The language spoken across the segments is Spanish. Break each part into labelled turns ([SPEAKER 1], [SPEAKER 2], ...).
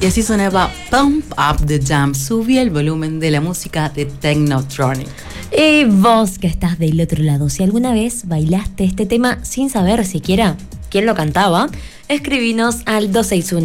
[SPEAKER 1] Y así sonaba Pump Up the Jam, subía el volumen de la música de Technotronic.
[SPEAKER 2] Y vos que estás del otro lado, si alguna vez bailaste este tema sin saber siquiera quién lo cantaba, escribinos al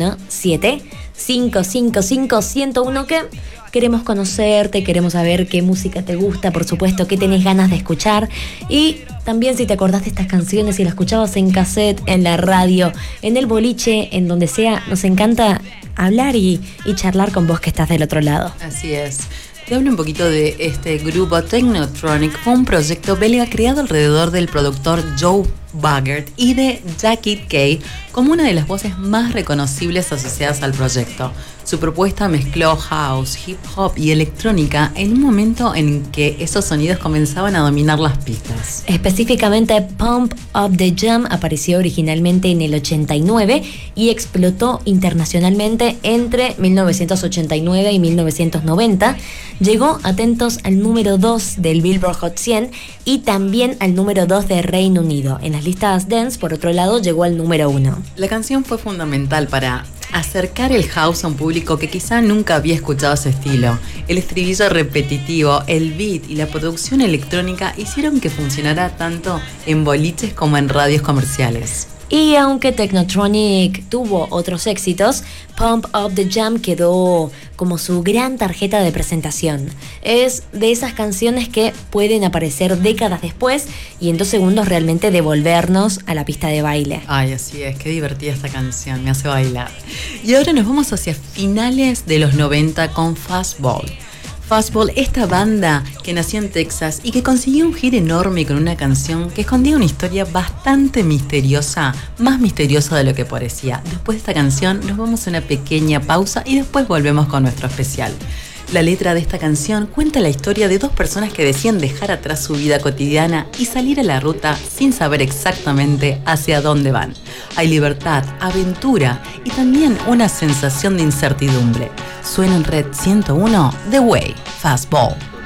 [SPEAKER 2] 261-7-555-101 que queremos conocerte, queremos saber qué música te gusta, por supuesto, qué tenés ganas de escuchar. Y también si te acordás de estas canciones, si las escuchabas en cassette, en la radio, en el boliche, en donde sea, nos encanta hablar y charlar con vos que estás del otro lado.
[SPEAKER 1] Así es. Te hablo un poquito de este grupo. Technotronic fue un proyecto belga creado alrededor del productor Joe Baggert y de Jackie Kay como una de las voces más reconocibles asociadas al proyecto. Su propuesta mezcló house, hip hop y electrónica en un momento en que esos sonidos comenzaban a dominar las pistas.
[SPEAKER 2] Específicamente, Pump Up the Jam apareció originalmente en el 89 y explotó internacionalmente entre 1989 y 1990. Llegó, atentos, al número 2 del Billboard Hot 100 y también al número 2 de Reino Unido. En las listas dance, por otro lado, llegó al número 1.
[SPEAKER 1] La canción fue fundamental para acercar el house a un público que quizá nunca había escuchado ese estilo. El estribillo repetitivo, el beat y la producción electrónica hicieron que funcionara tanto en boliches como en radios comerciales.
[SPEAKER 2] Y aunque Technotronic tuvo otros éxitos, Pump Up the Jam quedó como su gran tarjeta de presentación. Es de esas canciones que pueden aparecer décadas después y en 2 segundos realmente devolvernos a la pista de baile.
[SPEAKER 1] Ay, así es, qué divertida esta canción, me hace bailar. Y ahora nos vamos hacia finales de los 90 con Fastball. Fastball, esta banda que nació en Texas y que consiguió un hit enorme con una canción que escondía una historia bastante misteriosa, más misteriosa de lo que parecía. Después de esta canción nos vamos a una pequeña pausa y después volvemos con nuestro especial. La letra de esta canción cuenta la historia de 2 personas que deciden dejar atrás su vida cotidiana y salir a la ruta sin saber exactamente hacia dónde van. Hay libertad, aventura y también una sensación de incertidumbre. Suena en Red 101, The Way, Fastball.